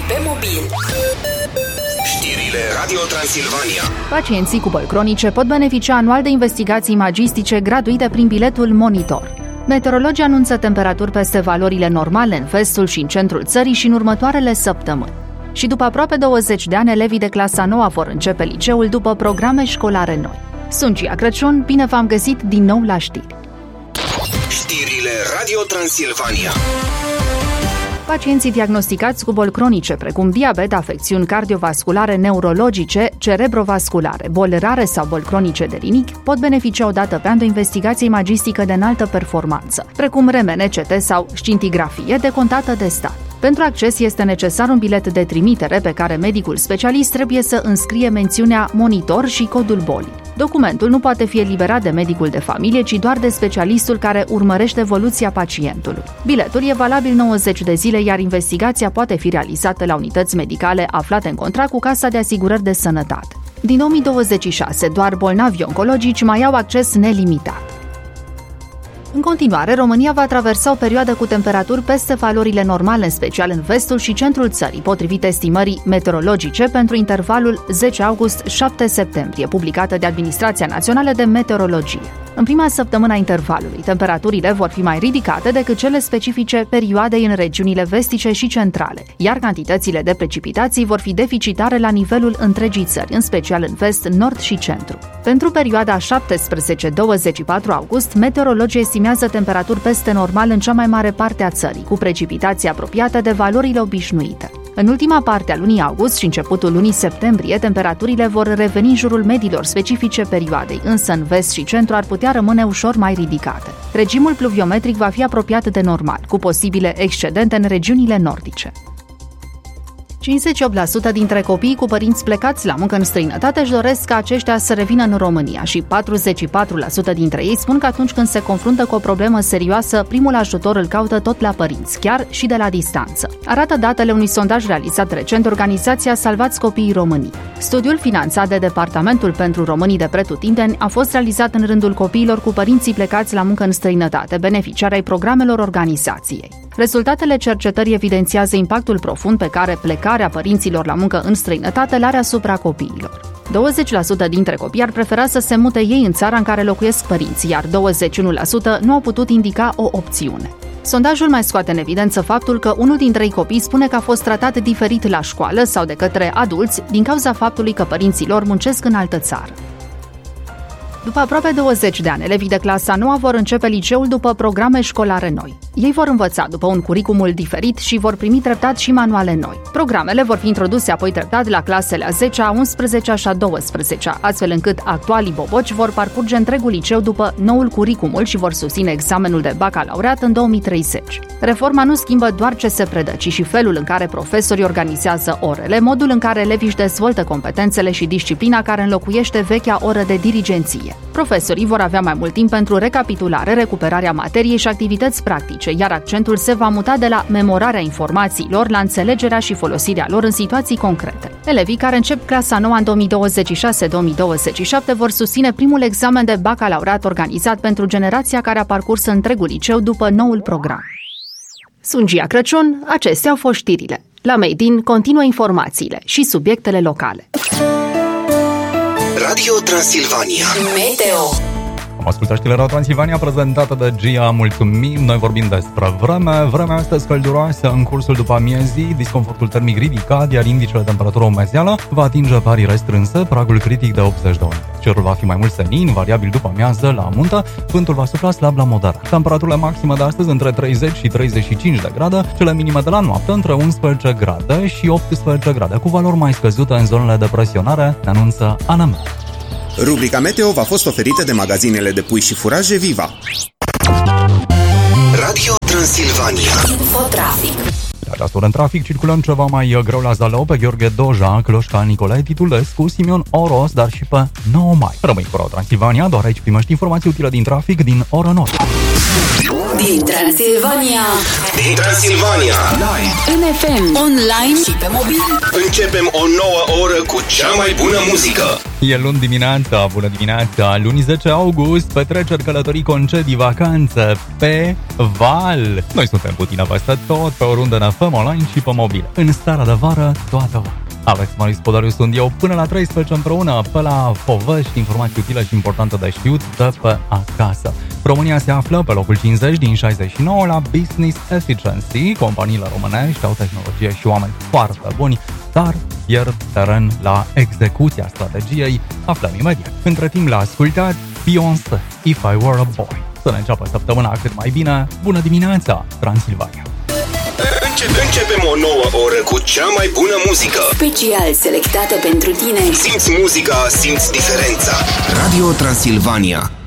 pe mobil. Știrile Radio Transilvania. Pacienții cu boli cronice pot beneficia anual de investigații imagistice gratuite prin biletul Monitor. Meteorologii anunță temperaturi peste valorile normale în vestul și în centrul țării și în următoarele săptămâni. Și după aproape 20 de ani, elevii de clasa 9 vor începe liceul după programe școlare noi. Sunt Gia Crăciun, bine v-am găsit din nou la știri. Știrile Radio Transilvania. Pacienții diagnosticați cu boli cronice, precum diabet, afecțiuni cardiovasculare, neurologice, cerebrovasculare, boli rare sau boli cronice de rinichi, pot beneficia odată pe an de o investigație imagistică de înaltă performanță, precum RMN-CT sau scintigrafie decontată de stat. Pentru acces este necesar un bilet de trimitere pe care medicul specialist trebuie să înscrie mențiunea Monitor și codul bolii. Documentul nu poate fi eliberat de medicul de familie, ci doar de specialistul care urmărește evoluția pacientului. Biletul e valabil 90 de zile, iar investigația poate fi realizată la unități medicale aflate în contract cu Casa de Asigurări de Sănătate. Din 2026, doar bolnavii oncologici mai au acces nelimitat. În continuare, România va traversa o perioadă cu temperaturi peste valorile normale, în special în vestul și centrul țării, potrivit estimării meteorologice pentru intervalul 10 august-7 septembrie, publicată de Administrația Națională de Meteorologie. În prima săptămână a intervalului, temperaturile vor fi mai ridicate decât cele specifice perioadei în regiunile vestice și centrale, iar cantitățile de precipitații vor fi deficitare la nivelul întregii țări, în special în vest, nord și centru. Pentru perioada 17-24 august, meteorologii estimează temperaturi peste normal în cea mai mare parte a țării, cu precipitații apropiate de valorile obișnuite. În ultima parte a lunii august și începutul lunii septembrie, temperaturile vor reveni în jurul mediilor specifice perioadei, însă în vest și centru ar putea rămâne ușor mai ridicate. Regimul pluviometric va fi apropiat de normal, cu posibile excedente în regiunile nordice. 58% dintre copiii cu părinți plecați la muncă în străinătate își doresc ca aceștia să revină în România și 44% dintre ei spun că atunci când se confruntă cu o problemă serioasă, primul ajutor îl caută tot la părinți, chiar și de la distanță. Arată datele unui sondaj realizat recent de organizația Salvați Copiii României. Studiul, finanțat de Departamentul pentru Românii de Pretutindeni, a fost realizat în rândul copiilor cu părinții plecați la muncă în străinătate, beneficiari ai programelor organizației. Rezultatele cercetării evidențiază impactul profund pe care plecarea părinților la muncă în străinătate l-are asupra copiilor. 20% dintre copii ar prefera să se mute ei în țara în care locuiesc părinții, iar 21% nu au putut indica o opțiune. Sondajul mai scoate în evidență faptul că unul din 3 copii spune că a fost tratat diferit la școală sau de către adulți din cauza faptului că părinții lor muncesc în altă țară. După aproape 20 de ani, elevii de clasa 9 vor începe liceul după programe școlare noi. Ei vor învăța după un curriculum diferit și vor primi treptat și manuale noi. Programele vor fi introduse apoi treptat la clasele a 10-a, 11-a și a 12-a, astfel încât actualii boboci vor parcurge întregul liceu după noul curriculum și vor susține examenul de bacalaureat în 2030. Reforma nu schimbă doar ce se predă, ci și felul în care profesorii organizează orele, modul în care elevii își dezvoltă competențele și disciplina care înlocuiește vechea oră de dirigenție. Profesorii vor avea mai mult timp pentru recapitulare, recuperarea materiei și activități practice, iar accentul se va muta de la memorarea informațiilor la înțelegerea și folosirea lor în situații concrete. Elevii care încep clasa 9 în 2026-2027 vor susține primul examen de bacalaureat organizat pentru generația care a parcurs întregul liceu după noul program. Sunt Gia Crăciun, acestea au fost știrile. La Made In continuă informațiile și subiectele locale. Radio Transilvania. Meteo. Am ascultat știrile Radio Transilvania prezentată de Gia, mulțumim. Noi vorbim despre vreme. Vremea este scălduroasă în cursul după amiezii, disconfortul termic ridicat, iar indicele de temperatură umezeală va atinge parii restrânse, pragul critic de 80 de ori. Cerul va fi mai mult senin, variabil după amiază la muntă, vântul va sufla slab la moderat. Temperaturile maxime de astăzi între 30 și 35 de grade, cele minime de la noapte între 11 grade și 18 grade, cu valori mai scăzute în zonele de presionare, ne anunță ANM. Rubrica Meteo v-a fost oferită de magazinele de pui și furaje Viva. Radio Transilvania. Infotrafic. La această oră în trafic circulăm ceva mai greu la Zalău, pe Gheorghe Doja, Cloșca, Nicolae Titulescu, Simion Oros, dar și pe 9 mai. Rămâi cu Radio Transilvania, doar aici primești informații utile din trafic din oră nouă. Din Transilvania. Din Transilvania. În FM, online și pe mobil. Începem o nouă oră cu cea mai bună muzică. E luni dimineața, bună dimineața, luni 10 august, petreceri, călătorii, concedii, vacanțe pe val. Noi suntem cu tine peste tot, pe oriunde ne aflăm, online și pe mobil. În starea de vară, toată vara. Alex Marius Podariu sunt eu, până la 13 împreună, pe la povești, informații utile și importante de știut de pe acasă. România se află pe locul 50 din 69 la Business Efficiency. Companiile românești au tehnologie și oameni foarte buni, dar pierd teren la execuția strategiei. Aflăm imediat. Între timp la ascultat Beyoncé, If I Were a Boy. Să ne înceapă săptămâna cât mai bine. Bună dimineața, Transilvania! Începem o nouă oră cu cea mai bună muzică. Special selectată pentru tine. Simți muzica, simți diferența. Radio Transilvania.